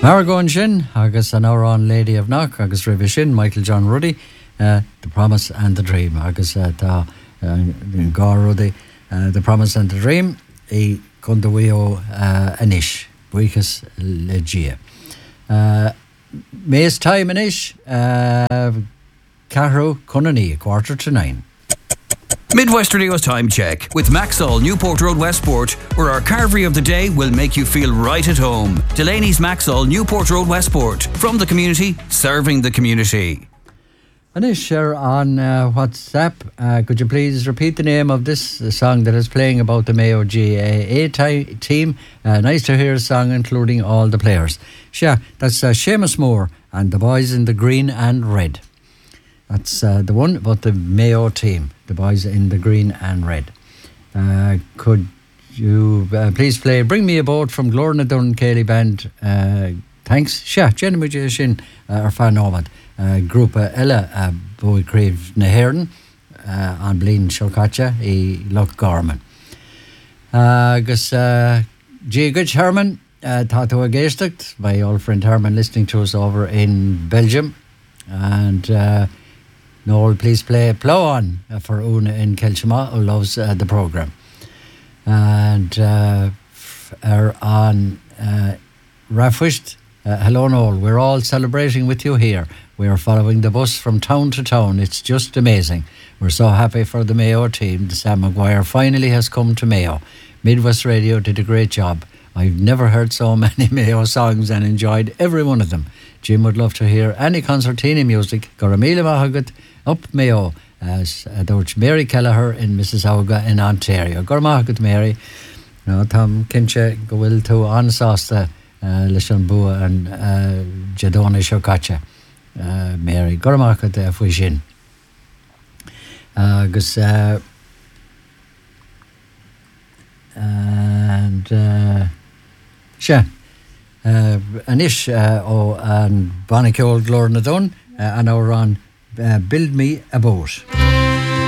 Maragón sin, agus an árán Lady of Knock, agus ribh sin, Michael John Ruddy, The Promise and the Dream, agus tá gá Ruddy, The Promise and the Dream, I conduío anis, buchas le dia. Mes time anis, Carro Conani, 8:45. Midwest Radio's time check with Maxall Newport Road Westport, where our carvery of the day will make you feel right at home. Delaney's Maxall Newport Road Westport, from the community, serving the community. Anish, share on WhatsApp. Could you please repeat the name of this song that is playing about the Mayo GAA team? Nice to hear a song including all the players. Sure, that's Seamus Moore and the boys in the green and red. That's the one about the Mayo team, the boys in the green and red. Could you please play Bring Me a Boat from Glorna Dun Cayley Band? Thanks. Sure, Jenny Mujashin, our fan Omad. Grúpa Ella Boy Crave Naherden an Blin Shokatcha I Loch Garman. Agus G. Good Herman, Tato Agestacht, my old friend Herman, listening to us over in Belgium. And Noel, please play Plow On for Una in Kelchima, who loves the programme. And on Rafwisht, hello Noel, we're all celebrating with you here. We are following the bus from town to town. It's just amazing. We're so happy for the Mayo team. The Sam Maguire finally has come to Mayo. Midwest Radio did a great job. I've never heard so many Mayo songs and enjoyed every one of them. Jim would love to hear any concertina music. Goramila Mahagat, up Mayo, as Dutch Mary Kelleher in Mississauga in Ontario. Gormahagat Mary. No, Tom Kinche go will to Ansasta Lishan Bua and Jadona Shokacha. Mary Gormahagat Fushin. Gus and Sha. Anish and Bonnie Old Glorna Dun and our on Build Me a Boat.